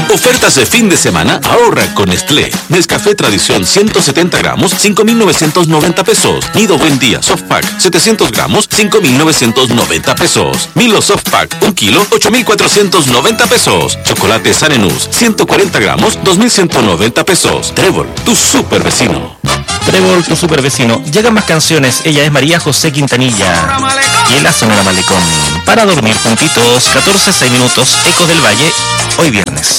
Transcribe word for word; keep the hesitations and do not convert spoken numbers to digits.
Ofertas de fin de semana, ahorra con Nestlé. Nescafé Tradición ciento setenta gramos, cinco mil novecientos noventa pesos. Nido Buen Día Soft Pack setecientos gramos, cinco mil novecientos noventa pesos. Milo Soft Pack un kilo, ocho mil cuatrocientos noventa pesos. Chocolate Sanenus ciento cuarenta gramos, dos mil ciento noventa pesos. Trébol, tu super vecino. Trébol, tu super vecino. Llegan más canciones. Ella es María José Quintanilla. Y la Sonora Malecón. Para dormir juntitos, catorce, seis minutos, Ecos del Valle, hoy viernes.